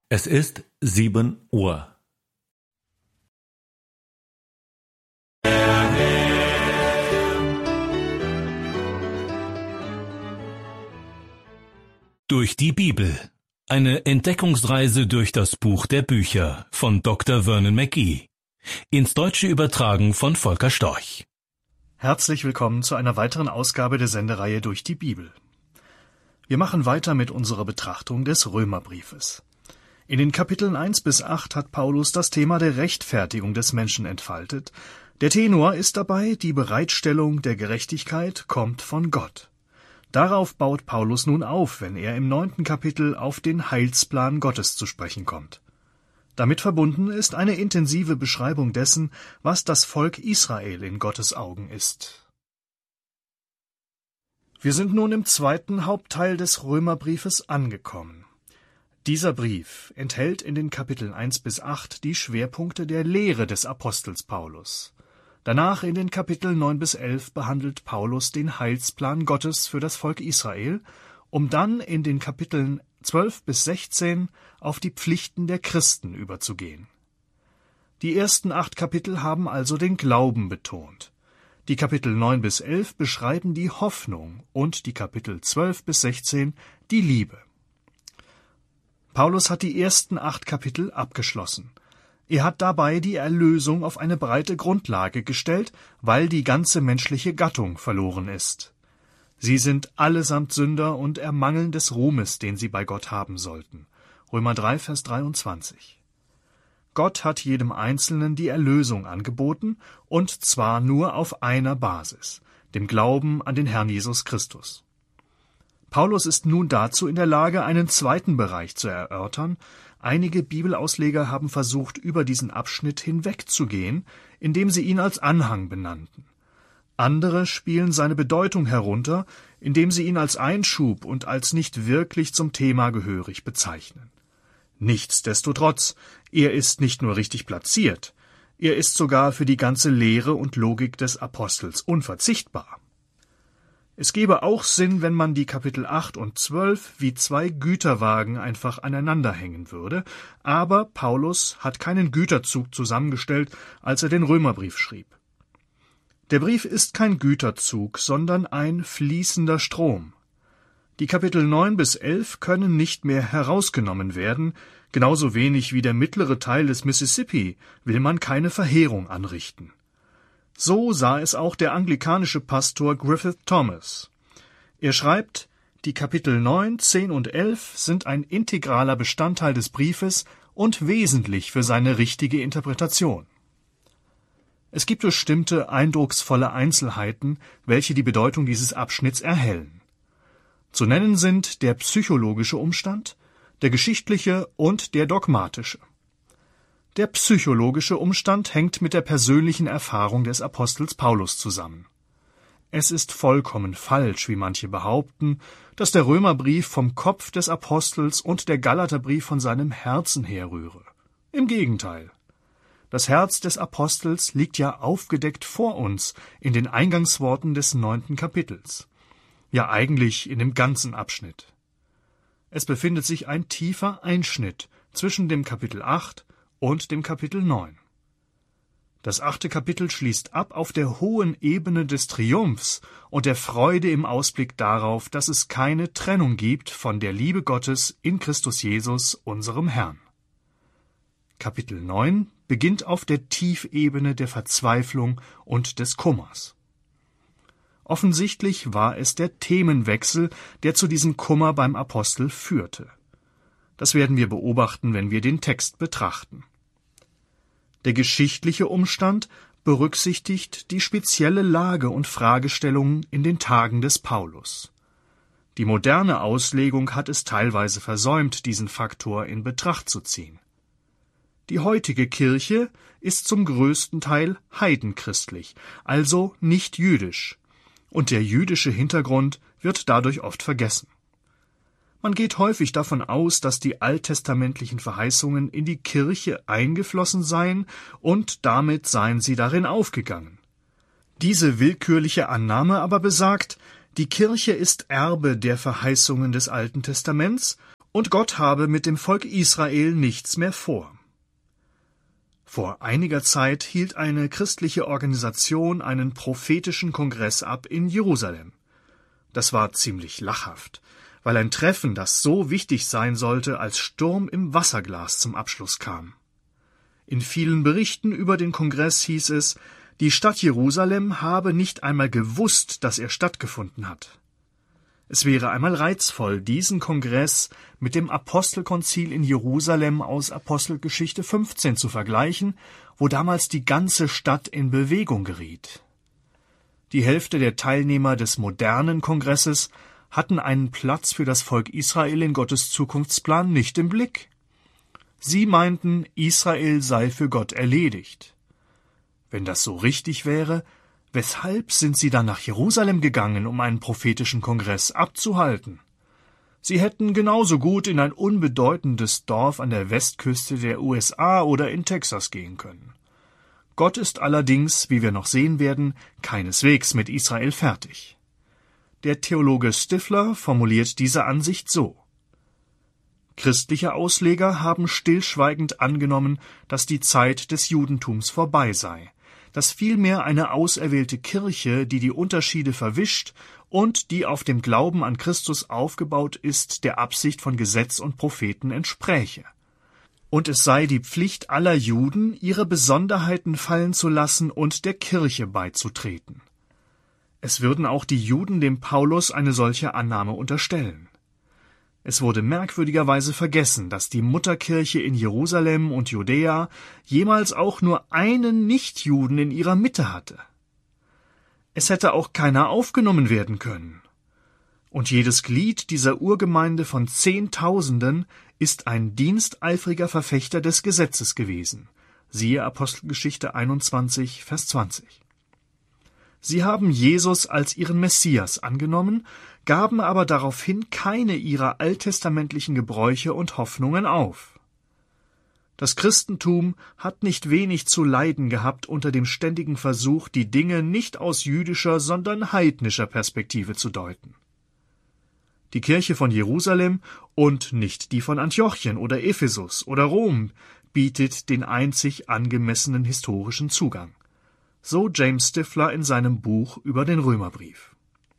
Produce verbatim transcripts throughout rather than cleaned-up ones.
Es ist sieben Uhr. Durch die Bibel. Eine Entdeckungsreise durch das Buch der Bücher von Doktor Vernon McGee. Ins Deutsche übertragen von Volker Storch. Herzlich willkommen zu einer weiteren Ausgabe der Sendereihe Durch die Bibel. Wir machen weiter mit unserer Betrachtung des Römerbriefes. In den Kapiteln eins bis acht hat Paulus das Thema der Rechtfertigung des Menschen entfaltet. Der Tenor ist dabei, die Bereitstellung der Gerechtigkeit kommt von Gott. Darauf baut Paulus nun auf, wenn er im neunten Kapitel auf den Heilsplan Gottes zu sprechen kommt. Damit verbunden ist eine intensive Beschreibung dessen, was das Volk Israel in Gottes Augen ist. Wir sind nun im zweiten Hauptteil des Römerbriefes angekommen. Dieser Brief enthält in den Kapiteln eins bis acht die Schwerpunkte der Lehre des Apostels Paulus. Danach in den Kapiteln neun bis elf behandelt Paulus den Heilsplan Gottes für das Volk Israel, um dann in den Kapiteln zwölf bis sechzehn auf die Pflichten der Christen überzugehen. Die ersten acht Kapitel haben also den Glauben betont. Die Kapitel neun bis elf beschreiben die Hoffnung und die Kapitel zwölf bis sechzehn die Liebe. Paulus hat die ersten acht Kapitel abgeschlossen. Er hat dabei die Erlösung auf eine breite Grundlage gestellt, weil die ganze menschliche Gattung verloren ist. Sie sind allesamt Sünder und ermangeln des Ruhmes, den sie bei Gott haben sollten. Römer drei, Vers dreiundzwanzig. Gott hat jedem Einzelnen die Erlösung angeboten, und zwar nur auf einer Basis, dem Glauben an den Herrn Jesus Christus. Paulus ist nun dazu in der Lage, einen zweiten Bereich zu erörtern. Einige Bibelausleger haben versucht, über diesen Abschnitt hinwegzugehen, indem sie ihn als Anhang benannten. Andere spielen seine Bedeutung herunter, indem sie ihn als Einschub und als nicht wirklich zum Thema gehörig bezeichnen. Nichtsdestotrotz, er ist nicht nur richtig platziert, er ist sogar für die ganze Lehre und Logik des Apostels unverzichtbar. Es gäbe auch Sinn, wenn man die Kapitel acht und zwölf wie zwei Güterwagen einfach aneinander hängen würde, aber Paulus hat keinen Güterzug zusammengestellt, als er den Römerbrief schrieb. Der Brief ist kein Güterzug, sondern ein fließender Strom. Die Kapitel neun bis elf können nicht mehr herausgenommen werden, genauso wenig wie der mittlere Teil des Mississippi will man keine Verheerung anrichten. So sah es auch der anglikanische Pastor Griffith Thomas. Er schreibt, die Kapitel neun, zehn und elf sind ein integraler Bestandteil des Briefes und wesentlich für seine richtige Interpretation. Es gibt bestimmte eindrucksvolle Einzelheiten, welche die Bedeutung dieses Abschnitts erhellen. Zu nennen sind der psychologische Umstand, der geschichtliche und der dogmatische. Der psychologische Umstand hängt mit der persönlichen Erfahrung des Apostels Paulus zusammen. Es ist vollkommen falsch, wie manche behaupten, dass der Römerbrief vom Kopf des Apostels und der Galaterbrief von seinem Herzen herrühre. Im Gegenteil. Das Herz des Apostels liegt ja aufgedeckt vor uns in den Eingangsworten des neunten Kapitels. Ja, eigentlich in dem ganzen Abschnitt. Es befindet sich ein tiefer Einschnitt zwischen dem Kapitel acht und dem Kapitel neun. Das achte Kapitel schließt ab auf der hohen Ebene des Triumphs und der Freude im Ausblick darauf, dass es keine Trennung gibt von der Liebe Gottes in Christus Jesus, unserem Herrn. Kapitel neun beginnt auf der Tiefebene der Verzweiflung und des Kummers. Offensichtlich war es der Themenwechsel, der zu diesem Kummer beim Apostel führte. Das werden wir beobachten, wenn wir den Text betrachten. Der geschichtliche Umstand berücksichtigt die spezielle Lage und Fragestellungen in den Tagen des Paulus. Die moderne Auslegung hat es teilweise versäumt, diesen Faktor in Betracht zu ziehen. Die heutige Kirche ist zum größten Teil heidenchristlich, also nicht jüdisch, und der jüdische Hintergrund wird dadurch oft vergessen. Man geht häufig davon aus, dass die alttestamentlichen Verheißungen in die Kirche eingeflossen seien und damit seien sie darin aufgegangen. Diese willkürliche Annahme aber besagt, die Kirche ist Erbe der Verheißungen des Alten Testaments und Gott habe mit dem Volk Israel nichts mehr vor. Vor einiger Zeit hielt eine christliche Organisation einen prophetischen Kongress ab in Jerusalem. Das war ziemlich lachhaft, weil ein Treffen, das so wichtig sein sollte, als Sturm im Wasserglas zum Abschluss kam. In vielen Berichten über den Kongress hieß es, die Stadt Jerusalem habe nicht einmal gewusst, dass er stattgefunden hat. Es wäre einmal reizvoll, diesen Kongress mit dem Apostelkonzil in Jerusalem aus Apostelgeschichte fünfzehn zu vergleichen, wo damals die ganze Stadt in Bewegung geriet. Die Hälfte der Teilnehmer des modernen Kongresses hatten einen Platz für das Volk Israel in Gottes Zukunftsplan nicht im Blick. Sie meinten, Israel sei für Gott erledigt. Wenn das so richtig wäre, weshalb sind sie dann nach Jerusalem gegangen, um einen prophetischen Kongress abzuhalten? Sie hätten genauso gut in ein unbedeutendes Dorf an der Westküste der U S A oder in Texas gehen können. Gott ist allerdings, wie wir noch sehen werden, keineswegs mit Israel fertig. Der Theologe Stifler formuliert diese Ansicht so: Christliche Ausleger haben stillschweigend angenommen, dass die Zeit des Judentums vorbei sei, dass vielmehr eine auserwählte Kirche, die die Unterschiede verwischt und die auf dem Glauben an Christus aufgebaut ist, der Absicht von Gesetz und Propheten entspräche. Und es sei die Pflicht aller Juden, ihre Besonderheiten fallen zu lassen und der Kirche beizutreten. Es würden auch die Juden dem Paulus eine solche Annahme unterstellen. Es wurde merkwürdigerweise vergessen, dass die Mutterkirche in Jerusalem und Judäa jemals auch nur einen Nichtjuden in ihrer Mitte hatte. Es hätte auch keiner aufgenommen werden können. Und jedes Glied dieser Urgemeinde von Zehntausenden ist ein diensteifriger Verfechter des Gesetzes gewesen. Siehe Apostelgeschichte einundzwanzig, Vers zwanzig. Sie haben Jesus als ihren Messias angenommen, gaben aber daraufhin keine ihrer alttestamentlichen Gebräuche und Hoffnungen auf. Das Christentum hat nicht wenig zu leiden gehabt unter dem ständigen Versuch, die Dinge nicht aus jüdischer, sondern heidnischer Perspektive zu deuten. Die Kirche von Jerusalem und nicht die von Antiochien oder Ephesus oder Rom bietet den einzig angemessenen historischen Zugang. So James Stifler in seinem Buch über den Römerbrief.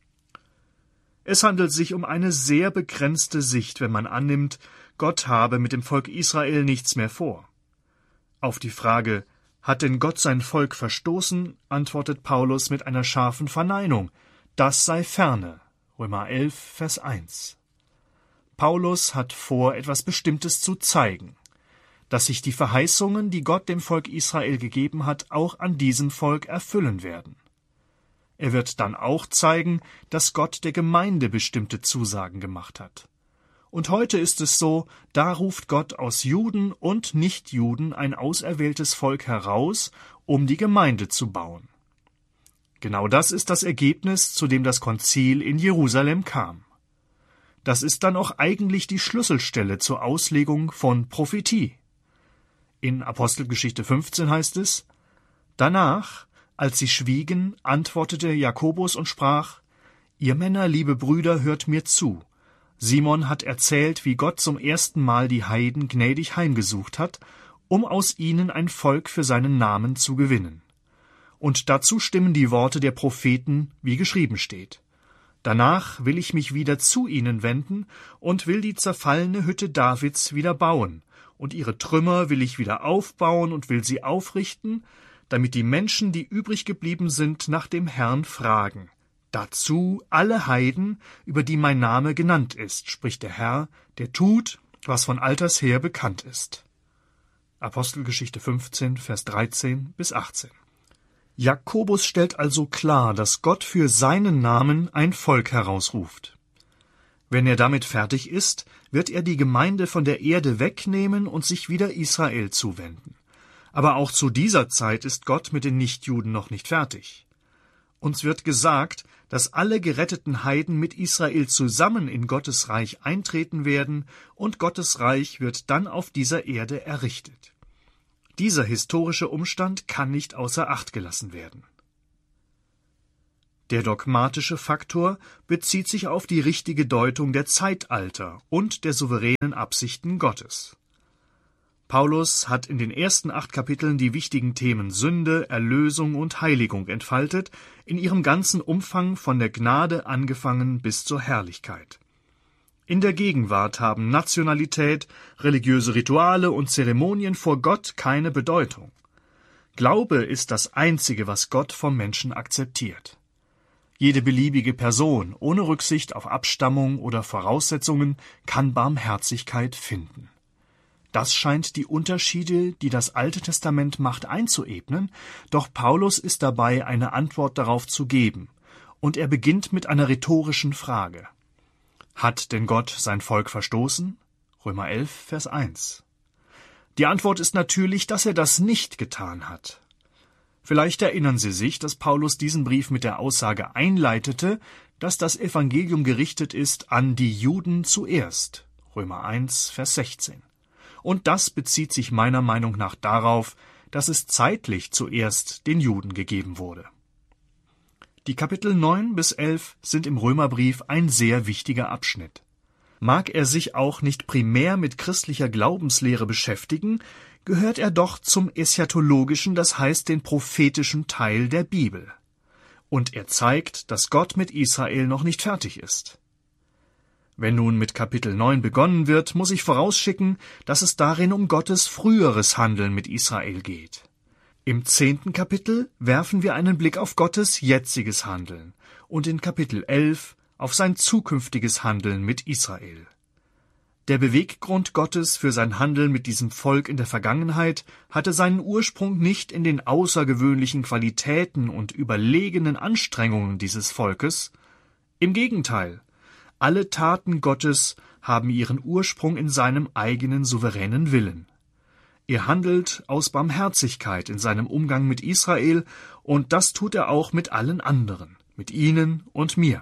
Es handelt sich um eine sehr begrenzte Sicht, wenn man annimmt, Gott habe mit dem Volk Israel nichts mehr vor. Auf die Frage, hat denn Gott sein Volk verstoßen, antwortet Paulus mit einer scharfen Verneinung, das sei ferne. Römer elf, Vers eins. Paulus hat vor, etwas Bestimmtes zu zeigen, dass sich die Verheißungen, die Gott dem Volk Israel gegeben hat, auch an diesem Volk erfüllen werden. Er wird dann auch zeigen, dass Gott der Gemeinde bestimmte Zusagen gemacht hat. Und heute ist es so, da ruft Gott aus Juden und Nichtjuden ein auserwähltes Volk heraus, um die Gemeinde zu bauen. Genau das ist das Ergebnis, zu dem das Konzil in Jerusalem kam. Das ist dann auch eigentlich die Schlüsselstelle zur Auslegung von Prophetie. In Apostelgeschichte fünfzehn heißt es: Danach, als sie schwiegen, antwortete Jakobus und sprach: Ihr Männer, liebe Brüder, hört mir zu. Simon hat erzählt, wie Gott zum ersten Mal die Heiden gnädig heimgesucht hat, um aus ihnen ein Volk für seinen Namen zu gewinnen. Und dazu stimmen die Worte der Propheten, wie geschrieben steht: Danach will ich mich wieder zu ihnen wenden und will die zerfallene Hütte Davids wieder bauen, und ihre Trümmer will ich wieder aufbauen und will sie aufrichten, damit die Menschen, die übrig geblieben sind, nach dem Herrn fragen. Dazu alle Heiden, über die mein Name genannt ist, spricht der Herr, der tut, was von alters her bekannt ist. Apostelgeschichte fünfzehn, Vers dreizehn bis achtzehn. Jakobus stellt also klar, dass Gott für seinen Namen ein Volk herausruft. Wenn er damit fertig ist, wird er die Gemeinde von der Erde wegnehmen und sich wieder Israel zuwenden. Aber auch zu dieser Zeit ist Gott mit den Nichtjuden noch nicht fertig. Uns wird gesagt, dass alle geretteten Heiden mit Israel zusammen in Gottes Reich eintreten werden, und Gottes Reich wird dann auf dieser Erde errichtet. Dieser historische Umstand kann nicht außer Acht gelassen werden. Der dogmatische Faktor bezieht sich auf die richtige Deutung der Zeitalter und der souveränen Absichten Gottes. Paulus hat in den ersten acht Kapiteln die wichtigen Themen Sünde, Erlösung und Heiligung entfaltet, in ihrem ganzen Umfang von der Gnade angefangen bis zur Herrlichkeit. In der Gegenwart haben Nationalität, religiöse Rituale und Zeremonien vor Gott keine Bedeutung. Glaube ist das Einzige, was Gott vom Menschen akzeptiert. Jede beliebige Person, ohne Rücksicht auf Abstammung oder Voraussetzungen, kann Barmherzigkeit finden. Das scheint die Unterschiede, die das Alte Testament macht, einzuebnen, doch Paulus ist dabei, eine Antwort darauf zu geben, und er beginnt mit einer rhetorischen Frage. Hat denn Gott sein Volk verstoßen? Römer elf, Vers eins. Die Antwort ist natürlich, dass er das nicht getan hat. Vielleicht erinnern Sie sich, dass Paulus diesen Brief mit der Aussage einleitete, dass das Evangelium gerichtet ist an die Juden zuerst. Römer eins, Vers sechzehn. Und das bezieht sich meiner Meinung nach darauf, dass es zeitlich zuerst den Juden gegeben wurde. Die Kapitel neun bis elf sind im Römerbrief ein sehr wichtiger Abschnitt. Mag er sich auch nicht primär mit christlicher Glaubenslehre beschäftigen, gehört er doch zum eschatologischen, das heißt den prophetischen Teil der Bibel. Und er zeigt, dass Gott mit Israel noch nicht fertig ist. Wenn nun mit Kapitel neun begonnen wird, muss ich vorausschicken, dass es darin um Gottes früheres Handeln mit Israel geht. Im zehnten Kapitel werfen wir einen Blick auf Gottes jetziges Handeln und in Kapitel elf auf sein zukünftiges Handeln mit Israel. Der Beweggrund Gottes für sein Handeln mit diesem Volk in der Vergangenheit hatte seinen Ursprung nicht in den außergewöhnlichen Qualitäten und überlegenen Anstrengungen dieses Volkes. Im Gegenteil, alle Taten Gottes haben ihren Ursprung in seinem eigenen souveränen Willen. Er handelt aus Barmherzigkeit in seinem Umgang mit Israel, und das tut er auch mit allen anderen, mit Ihnen und mir.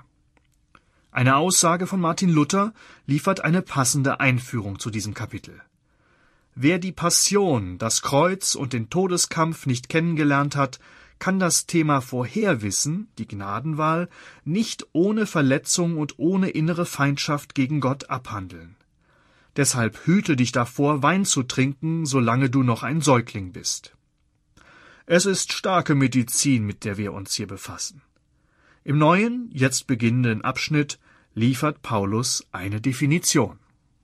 Eine Aussage von Martin Luther liefert eine passende Einführung zu diesem Kapitel. Wer die Passion, das Kreuz und den Todeskampf nicht kennengelernt hat, kann das Thema Vorherwissen, die Gnadenwahl, nicht ohne Verletzung und ohne innere Feindschaft gegen Gott abhandeln. Deshalb hüte dich davor, Wein zu trinken, solange du noch ein Säugling bist. Es ist starke Medizin, mit der wir uns hier befassen. Im neuen, jetzt beginnenden Abschnitt liefert Paulus eine Definition.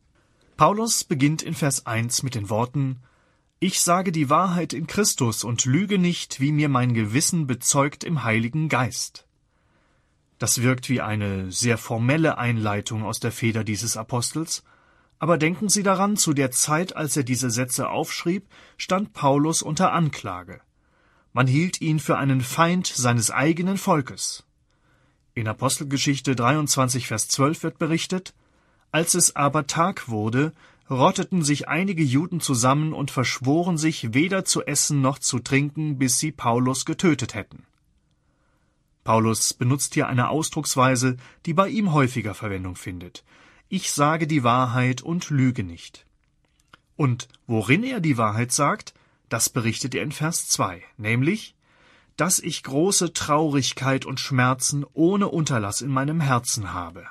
Paulus beginnt in Vers eins mit den Worten: Ich sage die Wahrheit in Christus und lüge nicht, wie mir mein Gewissen bezeugt im Heiligen Geist. Das wirkt wie eine sehr formelle Einleitung aus der Feder dieses Apostels, aber denken Sie daran, zu der Zeit, als er diese Sätze aufschrieb, stand Paulus unter Anklage. Man hielt ihn für einen Feind seines eigenen Volkes. In Apostelgeschichte dreiundzwanzig, Vers zwölf wird berichtet: Als es aber Tag wurde, rotteten sich einige Juden zusammen und verschworen sich, weder zu essen noch zu trinken, bis sie Paulus getötet hätten. Paulus benutzt hier eine Ausdrucksweise, die bei ihm häufiger Verwendung findet. Ich sage die Wahrheit und lüge nicht. Und worin er die Wahrheit sagt, das berichtet er in Vers zwei, nämlich, dass ich große Traurigkeit und Schmerzen ohne Unterlass in meinem Herzen habe.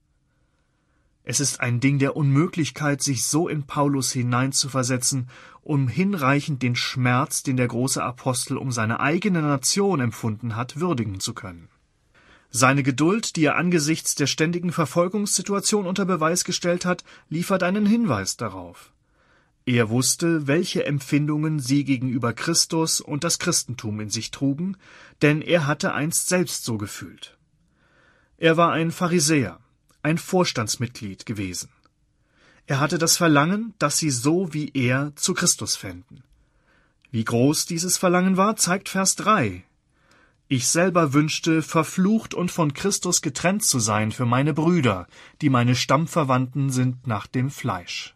Es ist ein Ding der Unmöglichkeit, sich so in Paulus hineinzuversetzen, um hinreichend den Schmerz, den der große Apostel um seine eigene Nation empfunden hat, würdigen zu können. Seine Geduld, die er angesichts der ständigen Verfolgungssituation unter Beweis gestellt hat, liefert einen Hinweis darauf. Er wusste, welche Empfindungen sie gegenüber Christus und das Christentum in sich trugen, denn er hatte einst selbst so gefühlt. Er war ein Pharisäer, ein Vorstandsmitglied gewesen. Er hatte das Verlangen, dass sie so wie er zu Christus fänden. Wie groß dieses Verlangen war, zeigt Vers drei. Ich selber wünschte, verflucht und von Christus getrennt zu sein für meine Brüder, die meine Stammverwandten sind nach dem Fleisch.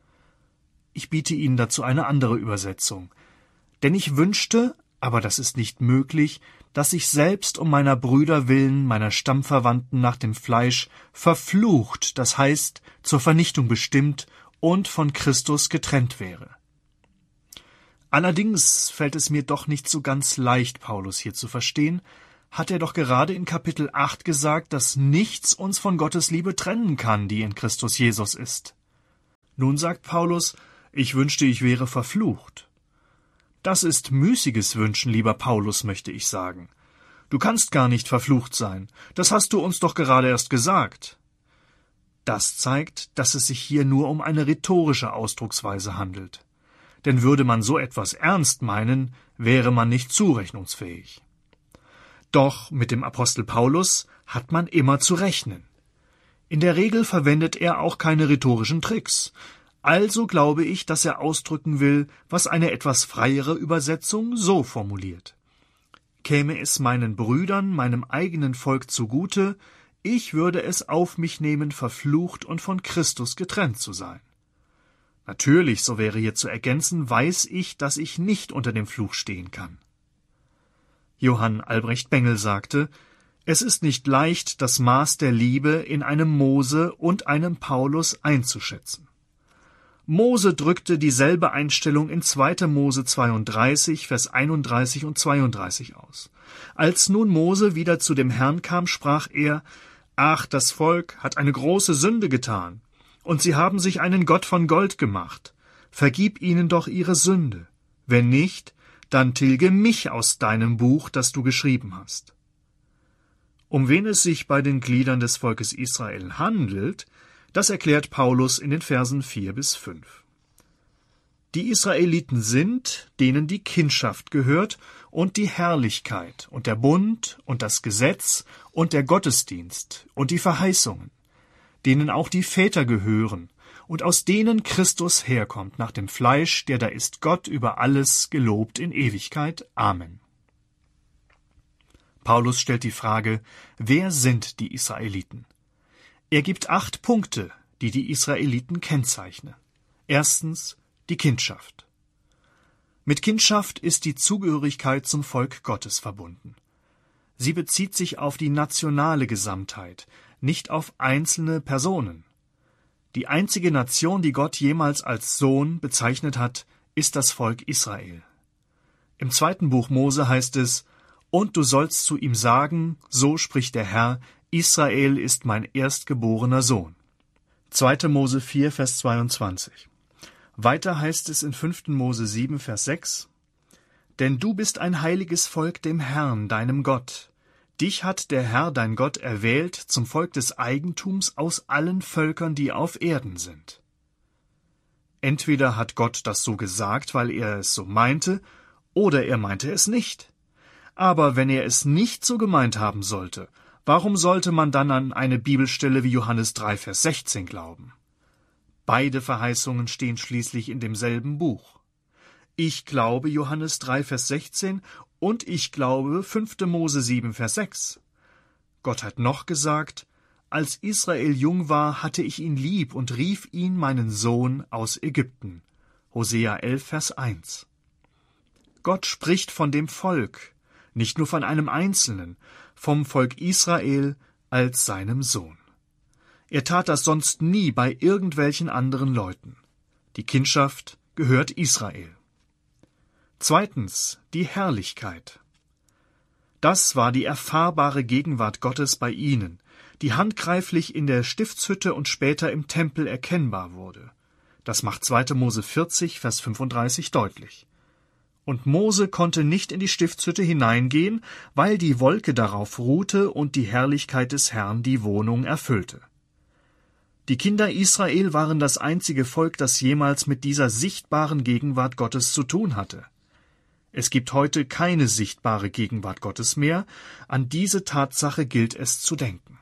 Ich biete Ihnen dazu eine andere Übersetzung. Denn ich wünschte, aber das ist nicht möglich, dass ich selbst um meiner Brüder willen, meiner Stammverwandten nach dem Fleisch, verflucht, das heißt, zur Vernichtung bestimmt und von Christus getrennt wäre. Allerdings fällt es mir doch nicht so ganz leicht, Paulus hier zu verstehen, hat er doch gerade in Kapitel acht gesagt, dass nichts uns von Gottes Liebe trennen kann, die in Christus Jesus ist. Nun sagt Paulus, ich wünschte, ich wäre verflucht. Das ist müßiges Wünschen, lieber Paulus, möchte ich sagen. Du kannst gar nicht verflucht sein, das hast du uns doch gerade erst gesagt. Das zeigt, dass es sich hier nur um eine rhetorische Ausdrucksweise handelt. Denn würde man so etwas ernst meinen, wäre man nicht zurechnungsfähig. Doch mit dem Apostel Paulus hat man immer zu rechnen. In der Regel verwendet er auch keine rhetorischen Tricks. Also glaube ich, dass er ausdrücken will, was eine etwas freiere Übersetzung so formuliert. Käme es meinen Brüdern, meinem eigenen Volk zugute, ich würde es auf mich nehmen, verflucht und von Christus getrennt zu sein. Natürlich, so wäre hier zu ergänzen, weiß ich, dass ich nicht unter dem Fluch stehen kann. Johann Albrecht Bengel sagte, es ist nicht leicht, das Maß der Liebe in einem Mose und einem Paulus einzuschätzen. Mose drückte dieselbe Einstellung in zweiter Mose zweiunddreißig, Vers einunddreißig und zweiunddreißig aus. Als nun Mose wieder zu dem Herrn kam, sprach er, »Ach, das Volk hat eine große Sünde getan, und sie haben sich einen Gott von Gold gemacht. Vergib ihnen doch ihre Sünde. Wenn nicht, dann tilge mich aus deinem Buch, das du geschrieben hast.« Um wen es sich bei den Gliedern des Volkes Israel handelt, das erklärt Paulus in den Versen vier bis fünf. Die Israeliten sind, denen die Kindschaft gehört und die Herrlichkeit und der Bund und das Gesetz und der Gottesdienst und die Verheißungen, denen auch die Väter gehören und aus denen Christus herkommt nach dem Fleisch, der da ist Gott über alles gelobt in Ewigkeit. Amen. Paulus stellt die Frage, wer sind die Israeliten? Er gibt acht Punkte, die die Israeliten kennzeichnen. Erstens die Kindschaft. Mit Kindschaft ist die Zugehörigkeit zum Volk Gottes verbunden. Sie bezieht sich auf die nationale Gesamtheit, nicht auf einzelne Personen. Die einzige Nation, die Gott jemals als Sohn bezeichnet hat, ist das Volk Israel. Im zweiten Buch Mose heißt es, »Und du sollst zu ihm sagen, so spricht der Herr, Israel ist mein erstgeborener Sohn.« zweiter Mose vier, Vers zweiundzwanzig. Weiter heißt es in fünfter Mose sieben, Vers sechs, »Denn du bist ein heiliges Volk dem Herrn, deinem Gott. Dich hat der Herr, dein Gott, erwählt zum Volk des Eigentums aus allen Völkern, die auf Erden sind.« Entweder hat Gott das so gesagt, weil er es so meinte, oder er meinte es nicht. Aber wenn er es nicht so gemeint haben sollte, warum sollte man dann an eine Bibelstelle wie Johannes drei, Vers sechzehn glauben? Beide Verheißungen stehen schließlich in demselben Buch. Ich glaube Johannes drei, Vers sechzehn und ich glaube fünfter Mose sieben, Vers sechs. Gott hat noch gesagt, als Israel jung war, hatte ich ihn lieb und rief ihn meinen Sohn aus Ägypten. Hosea elf, Vers eins. Gott spricht von dem Volk, nicht nur von einem Einzelnen, vom Volk Israel als seinem Sohn. Er tat das sonst nie bei irgendwelchen anderen Leuten. Die Kindschaft gehört Israel. Zweitens, die Herrlichkeit. Das war die erfahrbare Gegenwart Gottes bei ihnen, die handgreiflich in der Stiftshütte und später im Tempel erkennbar wurde. Das macht zweiter Mose vierzig, Vers fünfunddreißig deutlich. Und Mose konnte nicht in die Stiftshütte hineingehen, weil die Wolke darauf ruhte und die Herrlichkeit des Herrn die Wohnung erfüllte. Die Kinder Israel waren das einzige Volk, das jemals mit dieser sichtbaren Gegenwart Gottes zu tun hatte. Es gibt heute keine sichtbare Gegenwart Gottes mehr, an diese Tatsache gilt es zu denken.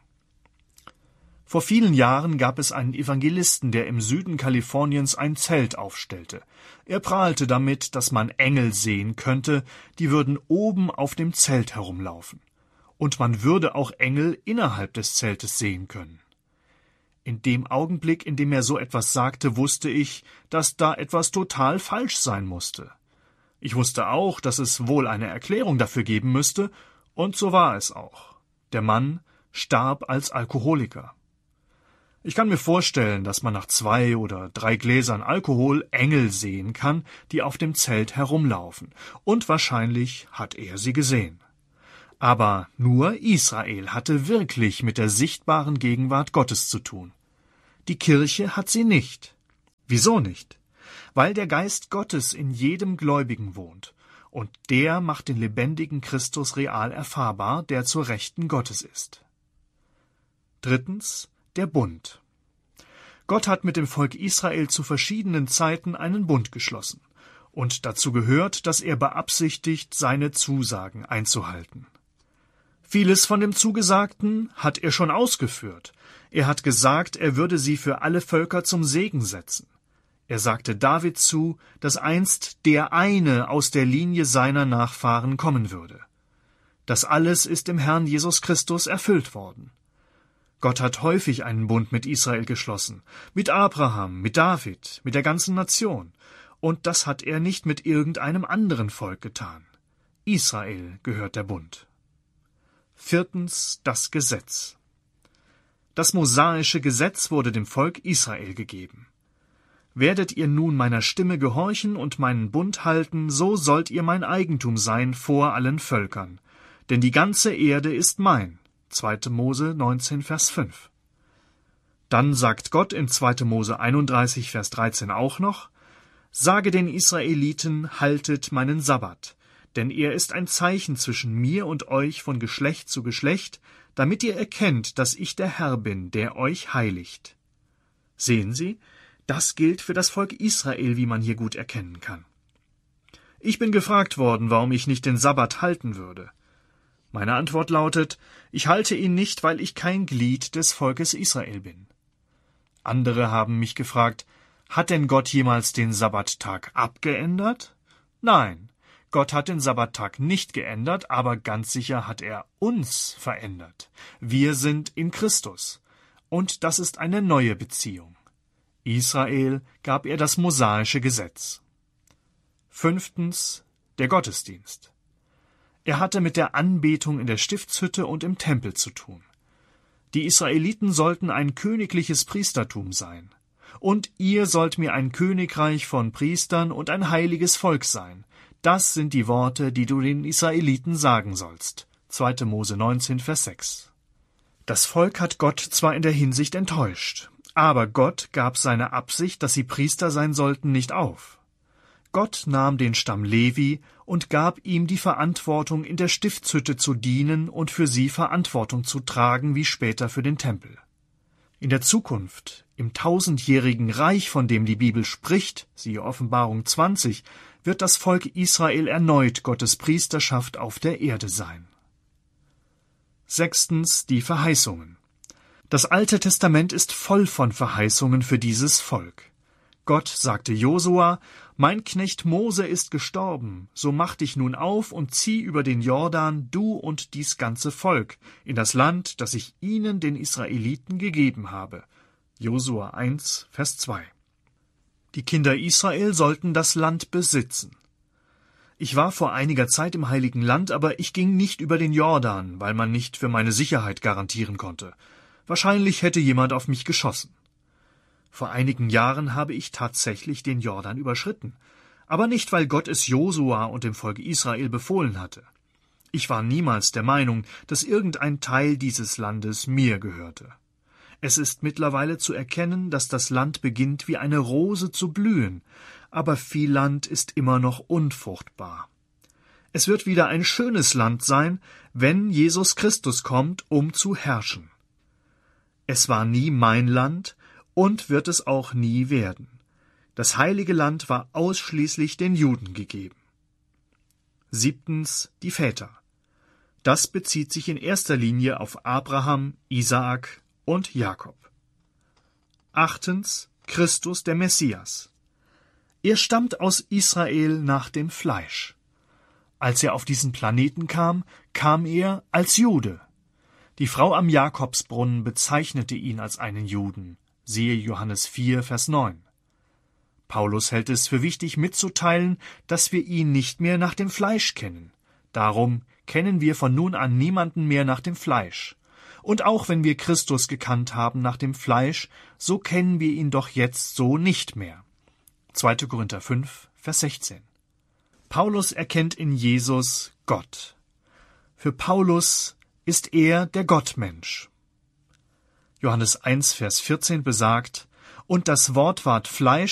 Vor vielen Jahren gab es einen Evangelisten, der im Süden Kaliforniens ein Zelt aufstellte. Er prahlte damit, dass man Engel sehen könnte, die würden oben auf dem Zelt herumlaufen. Und man würde auch Engel innerhalb des Zeltes sehen können. In dem Augenblick, in dem er so etwas sagte, wusste ich, dass da etwas total falsch sein musste. Ich wusste auch, dass es wohl eine Erklärung dafür geben müsste, und so war es auch. Der Mann starb als Alkoholiker. Ich kann mir vorstellen, dass man nach zwei oder drei Gläsern Alkohol Engel sehen kann, die auf dem Zelt herumlaufen, und wahrscheinlich hat er sie gesehen. Aber nur Israel hatte wirklich mit der sichtbaren Gegenwart Gottes zu tun. Die Kirche hat sie nicht. Wieso nicht? Weil der Geist Gottes in jedem Gläubigen wohnt, und der macht den lebendigen Christus real erfahrbar, der zur Rechten Gottes ist. Drittens, der Bund. Gott hat mit dem Volk Israel zu verschiedenen Zeiten einen Bund geschlossen, und dazu gehört, dass er beabsichtigt, seine Zusagen einzuhalten. Vieles von dem Zugesagten hat er schon ausgeführt. Er hat gesagt, er würde sie für alle Völker zum Segen setzen. Er sagte David zu, dass einst der eine aus der Linie seiner Nachfahren kommen würde. Das alles ist im Herrn Jesus Christus erfüllt worden. Gott hat häufig einen Bund mit Israel geschlossen, mit Abraham, mit David, mit der ganzen Nation. Und das hat er nicht mit irgendeinem anderen Volk getan. Israel gehört der Bund. Viertens, das Gesetz. Das mosaische Gesetz wurde dem Volk Israel gegeben. Werdet ihr nun meiner Stimme gehorchen und meinen Bund halten, so sollt ihr mein Eigentum sein vor allen Völkern. Denn die ganze Erde ist mein. zweite Mose neunzehn, Vers fünf. Dann sagt Gott in zweite Mose einunddreißig, Vers dreizehn auch noch: Sage den Israeliten, haltet meinen Sabbat, denn er ist ein Zeichen zwischen mir und euch von Geschlecht zu Geschlecht, damit ihr erkennt, dass ich der Herr bin, der euch heiligt. Sehen Sie, das gilt für das Volk Israel, wie man hier gut erkennen kann. Ich bin gefragt worden, warum ich nicht den Sabbat halten würde. Meine Antwort lautet: Ich halte ihn nicht, weil ich kein Glied des Volkes Israel bin. Andere haben mich gefragt: Hat denn Gott jemals den Sabbattag abgeändert? Nein, Gott hat den Sabbattag nicht geändert, aber ganz sicher hat er uns verändert. Wir sind in Christus. Und das ist eine neue Beziehung. Israel gab er das mosaische Gesetz. Fünftens, der Gottesdienst. Er hatte mit der Anbetung in der Stiftshütte und im Tempel zu tun. Die Israeliten sollten ein königliches Priestertum sein. Und ihr sollt mir ein Königreich von Priestern und ein heiliges Volk sein. Das sind die Worte, die du den Israeliten sagen sollst. zweite Mose neunzehn, Vers sechs. Das Volk hat Gott zwar in der Hinsicht enttäuscht, aber Gott gab seine Absicht, dass sie Priester sein sollten, nicht auf. Gott nahm den Stamm Levi und gab ihm die Verantwortung, in der Stiftshütte zu dienen und für sie Verantwortung zu tragen, wie später für den Tempel. In der Zukunft, im tausendjährigen Reich, von dem die Bibel spricht, siehe Offenbarung zwanzig, wird das Volk Israel erneut Gottes Priesterschaft auf der Erde sein. Sechstens, die Verheißungen. Das Alte Testament ist voll von Verheißungen für dieses Volk. Gott sagte Josua: Mein Knecht Mose ist gestorben, so mach dich nun auf und zieh über den Jordan, du und dies ganze Volk, in das Land, das ich ihnen, den Israeliten, gegeben habe. Josua eins, Vers zwei. Die Kinder Israel sollten das Land besitzen. Ich war vor einiger Zeit im Heiligen Land, aber ich ging nicht über den Jordan, weil man nicht für meine Sicherheit garantieren konnte. Wahrscheinlich hätte jemand auf mich geschossen. Vor einigen Jahren habe ich tatsächlich den Jordan überschritten, aber nicht, weil Gott es Josua und dem Volk Israel befohlen hatte. Ich war niemals der Meinung, dass irgendein Teil dieses Landes mir gehörte. Es ist mittlerweile zu erkennen, dass das Land beginnt, wie eine Rose zu blühen, aber viel Land ist immer noch unfruchtbar. Es wird wieder ein schönes Land sein, wenn Jesus Christus kommt, um zu herrschen. Es war nie mein Land und wird es auch nie werden. Das heilige Land war ausschließlich den Juden gegeben. Siebtens, die Väter. Das bezieht sich in erster Linie auf Abraham, Isaak und Jakob. Achtens, Christus der Messias. Er stammt aus Israel nach dem Fleisch. Als er auf diesen Planeten kam, kam er als Jude. Die Frau am Jakobsbrunnen bezeichnete ihn als einen Juden. Siehe Johannes vier, Vers neun. Paulus hält es für wichtig mitzuteilen, dass wir ihn nicht mehr nach dem Fleisch kennen. Darum kennen wir von nun an niemanden mehr nach dem Fleisch. Und auch wenn wir Christus gekannt haben nach dem Fleisch, so kennen wir ihn doch jetzt so nicht mehr. zweite Korinther fünf, Vers sechzehn. Paulus erkennt in Jesus Gott. Für Paulus ist er der Gottmensch. Johannes eins, Vers vierzehn besagt: Und das Wort ward Fleisch